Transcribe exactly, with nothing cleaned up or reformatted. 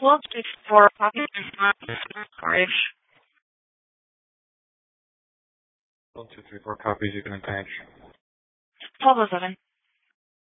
twelve sixty-four copies and storage. One, two, three, four copies you can attach. twelve oh seven.